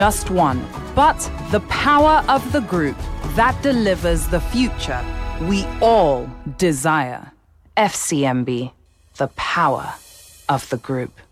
just one, but the power of the group that delivers the future we all desire. FCMB, the power of the group.